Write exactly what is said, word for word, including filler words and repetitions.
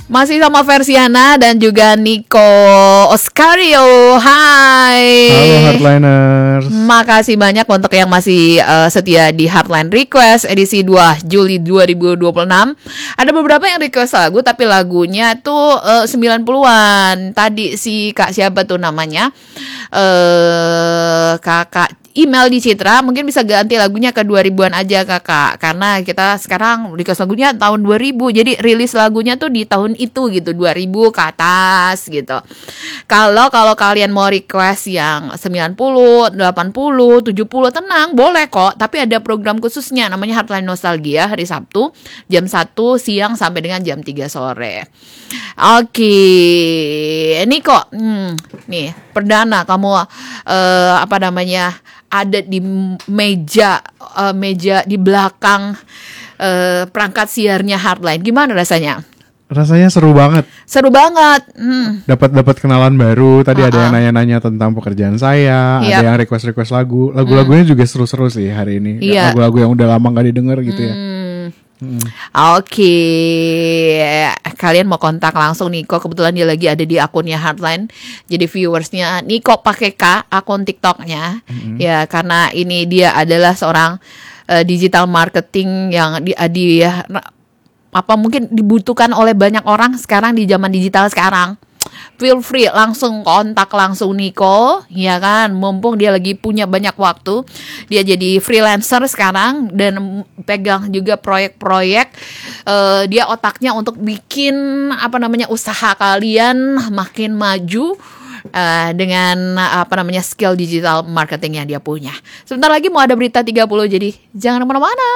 Masih sama Versiana dan juga Nico Oscario. Hai. Halo Heartliners. Makasih banyak untuk yang masih uh, setia di Heartline Request edisi dua Juli dua ribu dua puluh enam. Ada beberapa yang request lagu tapi lagunya tuh uh, sembilan puluhan. Tadi si Kak siapa tuh namanya? Uh, kakak email di Citra, mungkin bisa ganti lagunya ke dua ribuan aja kakak, karena kita sekarang request lagunya tahun dua ribu, jadi rilis lagunya tuh di tahun itu gitu, dua ribu ke atas gitu. Kalau kalau kalian mau request yang sembilan puluh, delapan puluh, tujuh puluh, tenang, boleh kok, tapi ada program khususnya namanya Heartline Nostalgia hari Sabtu jam satu siang sampai dengan jam tiga sore. Oke, ini kok hmm, nih perdana kamu uh, apa namanya ada di meja uh, meja di belakang uh, perangkat siarnya Heartline. Gimana rasanya? Rasanya seru banget. Seru banget. Hmm. Dapat dapat kenalan baru. Tadi uh-uh. ada yang nanya-nanya tentang pekerjaan saya, yep. ada yang request-request lagu. Lagu-lagunya hmm. juga seru-seru sih hari ini. Yeah. Lagu-lagu yang udah lama gak didengar gitu ya. Hmm. Hmm. Oke, okay. Kalian mau kontak langsung Niko, kebetulan dia lagi ada di akunnya Heartline. Jadi viewersnya Niko pakai K akun TikToknya, hmm. ya karena ini dia adalah seorang uh, digital marketing yang di, di ya, apa mungkin dibutuhkan oleh banyak orang sekarang di zaman digital sekarang. Feel free langsung kontak langsung Niko, ya kan, mumpung dia lagi punya banyak waktu. Dia jadi freelancer sekarang dan pegang juga proyek-proyek. uh, Dia otaknya untuk bikin apa namanya usaha kalian makin maju uh, dengan apa namanya skill digital marketing yang dia punya. Sebentar lagi mau ada berita tiga puluh, jadi jangan kemana-mana.